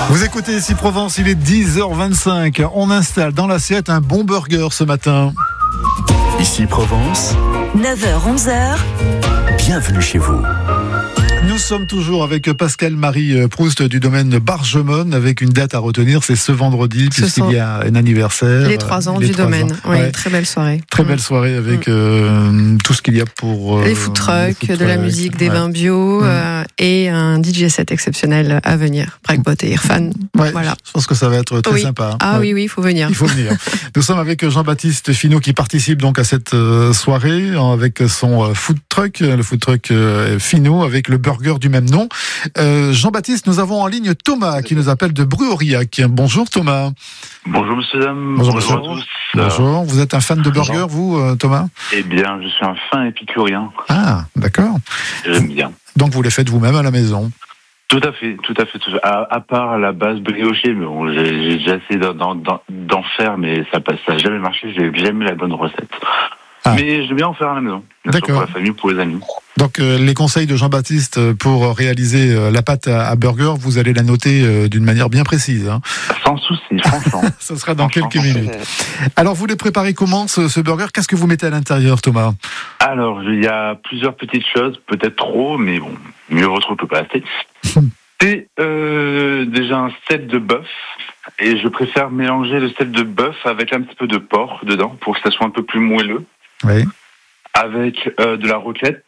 Vous écoutez ici Provence, il est 10h25. On installe dans l'assiette un bon burger ce matin. Ici Provence, 9h-11h. bienvenue chez vous. Nous sommes toujours avec Pascal-Marie Proust du domaine Bargemone avec une date à retenir, c'est ce vendredi puisqu'il y a un anniversaire. Les 3 ans du domaine. Oui, ouais. Très belle soirée. Très belle soirée avec tout ce qu'il y a pour... les food trucks, de la musique, des vins bio et un DJ set exceptionnel à venir. Breakbot et Irfan. Ouais, Voilà. Je pense que ça va être très sympa. Ah oui, il faut venir. Il faut venir. Nous sommes avec Jean-Baptiste Finot qui participe donc à cette soirée avec son food truck, le food truck Finot avec le burger du même nom. Jean-Baptiste, nous avons en ligne Thomas qui nous appelle de Bruauriac. Bonjour Thomas. Bonjour monsieur, dame. Bonjour, à tous. Bonjour. Vous êtes un fan de burger, vous Thomas? Eh bien, je suis un fin épicurien. Ah, d'accord. J'aime bien. Donc vous les faites vous-même à la maison? Tout à fait. À part la base briochée, mais bon, j'ai déjà essayé d'en faire, mais ça n'a jamais marché, j'ai jamais la bonne recette. Ah. Mais j'aime bien en faire à la maison. Bien sûr, pour la famille, pour les amis. Donc les conseils de Jean-Baptiste pour réaliser la pâte à burger, vous allez la noter d'une manière bien précise. Hein. Sans souci, franchement. Ça sera dans quelques minutes. Alors vous les préparez comment ce burger? Qu'est-ce que vous mettez à l'intérieur, Thomas? Alors, il y a plusieurs petites choses, peut-être trop, mais bon, mieux vaut trop que pas assez. C'est déjà un steak de bœuf. Et je préfère mélanger le steak de bœuf avec un petit peu de porc dedans pour que ça soit un peu plus moelleux. Oui. Avec de la raclette.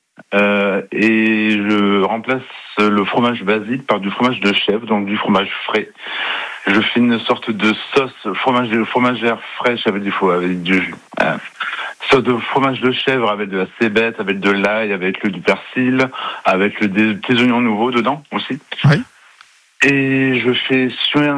Et je remplace le fromage basique par du fromage de chèvre, donc du fromage frais. Je fais une sorte de sauce fromagère fraîche avec du sauce de fromage de chèvre avec de la cébette, avec de l'ail, avec du persil, avec des oignons nouveaux dedans aussi. Oui. Et je fais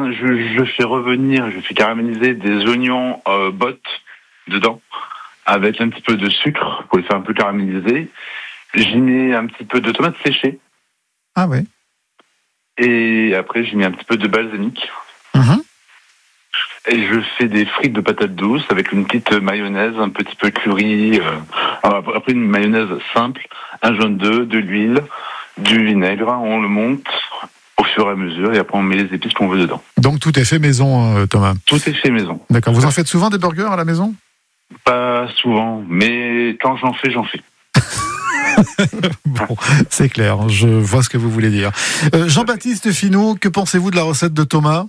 caraméliser des oignons bottes dedans, avec un petit peu de sucre pour les faire un peu caraméliser. J'y mets un petit peu de tomates séchées. Ah oui. Et après, j'y mets un petit peu de balsamique. Et je fais des frites de patates douces avec une petite mayonnaise, un petit peu curry. Après, une mayonnaise simple, un jaune d'œuf, de l'huile, du vinaigre. On le monte au fur et à mesure et après, on met les épices qu'on veut dedans. Donc, tout est fait maison, Thomas? Tout est fait maison. D'accord. Vous en faites souvent des burgers à la maison? Pas souvent, mais quand j'en fais. Bon, c'est clair, je vois ce que vous voulez dire. Jean-Baptiste Finot, que pensez-vous de la recette de Thomas?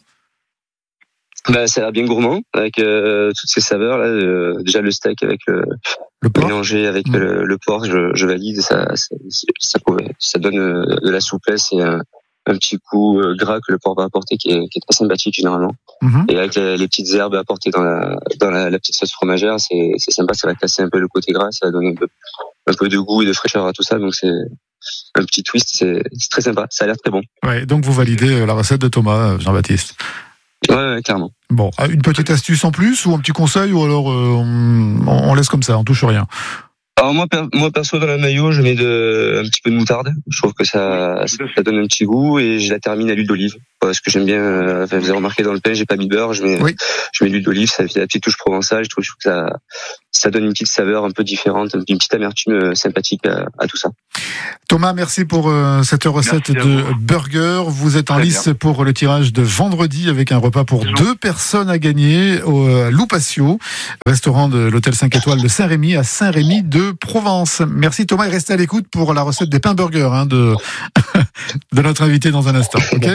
Ça a l'air bien gourmand, avec toutes ces saveurs là. Déjà le steak avec le porc, mélangé avec le porc, je valide. Ça donne de la souplesse et un petit coup gras que le porc va apporter qui est très sympathique généralement. Et avec les petites herbes apportées dans la petite sauce fromagère, c'est sympa, ça va casser un peu le côté gras, ça va donner un peu de goût et de fraîcheur à tout ça, donc c'est un petit twist, c'est très sympa, ça a l'air très bon. Ouais, donc vous validez la recette de Thomas, Jean-Baptiste? Ouais, clairement. Bon, une petite astuce en plus ou un petit conseil, ou alors on laisse comme ça, on touche rien? Alors moi perso dans la mayo, je mets un petit peu de moutarde. Je trouve que ça donne un petit goût et je la termine à l'huile d'olive. Parce que j'aime bien. Vous avez remarqué dans le pain, j'ai pas mis de beurre. Je mets de l'huile d'olive. Ça fait la petite touche provençale. Je trouve que ça donne une petite saveur un peu différente, une petite amertume sympathique à tout ça. Thomas, merci pour cette recette de burger. Vous êtes en lice pour le tirage de vendredi avec un repas pour 2 personnes à gagner au Loupatio, restaurant de l'hôtel 5 étoiles de Saint-Rémy à Saint-Rémy de Provence. Merci Thomas et restez à l'écoute pour la recette des pains burgers de notre invité dans un instant. Ok.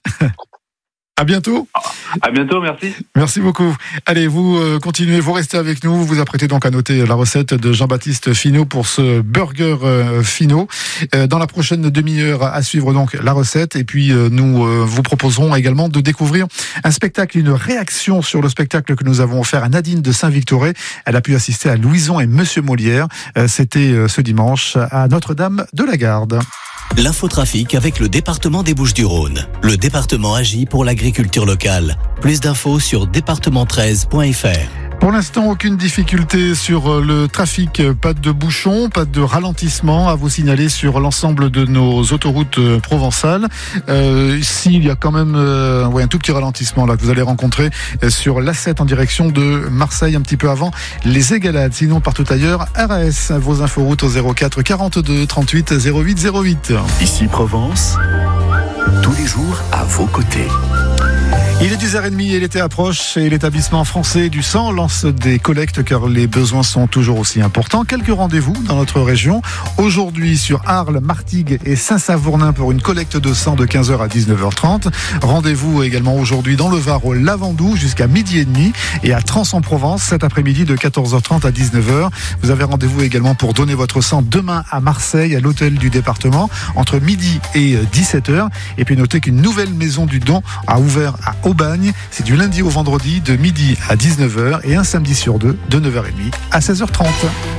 À bientôt. À bientôt, merci. Merci beaucoup. Allez, vous continuez, vous restez avec nous. Vous vous apprêtez donc à noter la recette de Jean-Baptiste Finot pour ce burger Finot. Dans la prochaine demi-heure, à suivre donc la recette. Et puis, nous vous proposerons également de découvrir un spectacle, une réaction sur le spectacle que nous avons offert à Nadine de Saint-Victoré. Elle a pu assister à Louison et Monsieur Molière. C'était ce dimanche à Notre-Dame de la Garde. L'infotrafic avec le département des Bouches-du-Rhône. Le département agit pour l'agriculture locale. Plus d'infos sur département13.fr. Pour l'instant, aucune difficulté sur le trafic, pas de bouchons, pas de ralentissement à vous signaler sur l'ensemble de nos autoroutes provençales. Ici, il y a quand même un tout petit ralentissement là que vous allez rencontrer sur l'A7 en direction de Marseille, un petit peu avant les Égalades. Sinon, partout ailleurs, RAS, vos inforoutes au 04 42 38 08 08. Ici Provence, tous les jours à vos côtés. Il est 10h30 et l'été approche et l'établissement français du sang lance des collectes car les besoins sont toujours aussi importants. Quelques rendez-vous dans notre région. Aujourd'hui sur Arles, Martigues et Saint-Savournin pour une collecte de sang de 15h à 19h30. Rendez-vous également aujourd'hui dans le Var au Lavandou jusqu'à 12h30 et à Trans-en-Provence cet après-midi de 14h30 à 19h. Vous avez rendez-vous également pour donner votre sang demain à Marseille à l'hôtel du département entre midi et 17h. Et puis notez qu'une nouvelle maison du don a ouvert à Aubagne. C'est du lundi au vendredi de midi à 19h et un samedi sur deux de 9h30 à 16h30.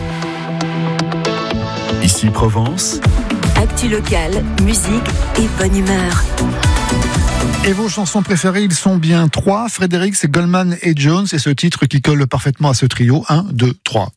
Ici Provence. Actu locale, musique et bonne humeur. Et vos chansons préférées, ils sont bien 3. Fredericks, Goldman et Jones. Et ce titre qui colle parfaitement à ce trio. 1, 2, 3.